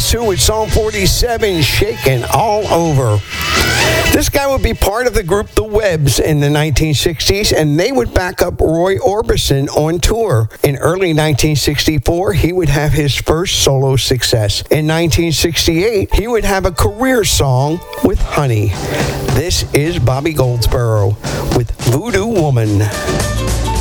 Guess Who with song 47, Shakin' All Over. This guy would be part of the group The Webbs in the 1960s, and they would back up Roy Orbison on tour. In early 1964, he would have his first solo success. In 1968, he would have a career song with Honey. This is Bobby Goldsboro with Voodoo Woman.